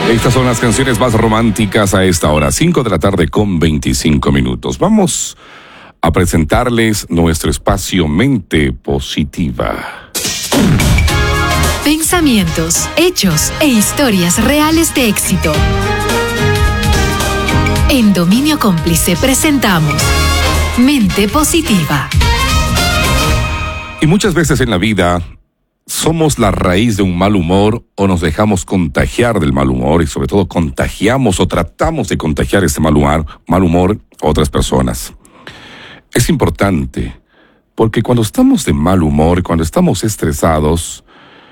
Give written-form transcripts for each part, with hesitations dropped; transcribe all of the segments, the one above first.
Estas son las canciones más románticas a esta hora, 5 de la tarde con 25 minutos. Vamos a presentarles nuestro espacio Mente Positiva. Pensamientos, hechos e historias reales de éxito. En Dominio Cómplice presentamos Mente Positiva. Y muchas veces en la vida somos la raíz de un mal humor o nos dejamos contagiar del mal humor y sobre todo contagiamos o tratamos de contagiar ese mal humor a otras personas. Es importante porque cuando estamos de mal humor, cuando estamos estresados,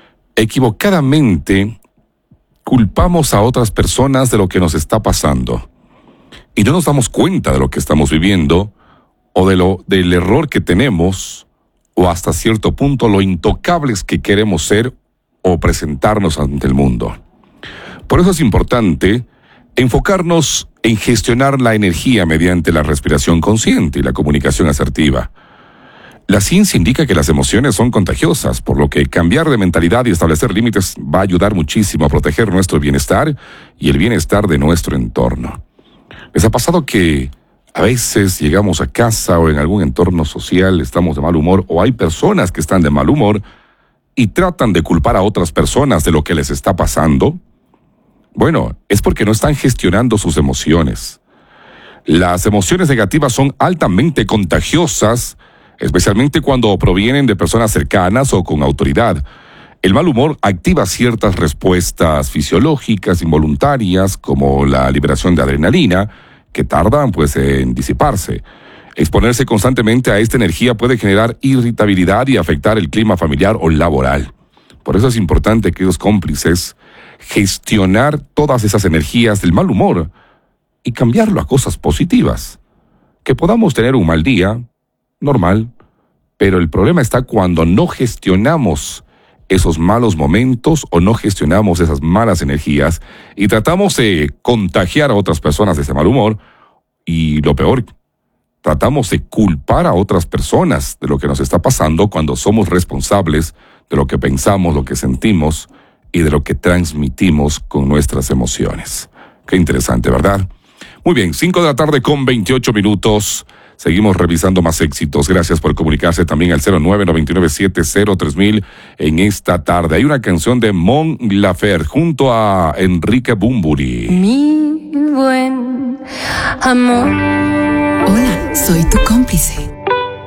equivocadamente culpamos a otras personas de lo que nos está pasando y no nos damos cuenta de lo que estamos viviendo o del error que tenemos o hasta cierto punto lo intocables que queremos ser o presentarnos ante el mundo. Por eso es importante enfocarnos en gestionar la energía mediante la respiración consciente y la comunicación asertiva. La ciencia indica que las emociones son contagiosas, por lo que cambiar de mentalidad y establecer límites va a ayudar muchísimo a proteger nuestro bienestar y el bienestar de nuestro entorno. ¿Les ha pasado que a veces llegamos a casa o en algún entorno social estamos de mal humor o hay personas que están de mal humor y tratan de culpar a otras personas de lo que les está pasando? Bueno, es porque no están gestionando sus emociones. Las emociones negativas son altamente contagiosas, especialmente cuando provienen de personas cercanas o con autoridad. El mal humor activa ciertas respuestas fisiológicas involuntarias, como la liberación de adrenalina, que tardan en disiparse. Exponerse constantemente a esta energía puede generar irritabilidad y afectar el clima familiar o laboral. Por eso es importante, queridos cómplices, gestionar todas esas energías del mal humor y cambiarlo a cosas positivas. Que podamos tener un mal día, normal, pero el problema está cuando no gestionamos esos malos momentos o no gestionamos esas malas energías y tratamos de contagiar a otras personas de ese mal humor y lo peor, tratamos de culpar a otras personas de lo que nos está pasando cuando somos responsables de lo que pensamos, lo que sentimos y de lo que transmitimos con nuestras emociones. Qué interesante, ¿verdad? Muy bien, 5 de la tarde con 28 minutos. Seguimos revisando más éxitos. Gracias por comunicarse también al 0999703000 en esta tarde. Hay una canción de Mon Laferte junto a Enrique Bunbury. Mi buen amor. Hola, soy tu cómplice.